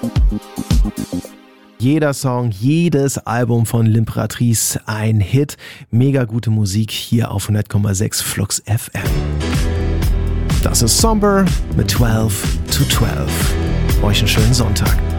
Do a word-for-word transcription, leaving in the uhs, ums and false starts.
Jeder Song, jedes Album von L'Impératrice ein Hit. Mega gute Musik hier auf hundert Komma sechs Flux F M. Das ist Somber mit zwölf zu zwölf. Euch einen schönen Sonntag.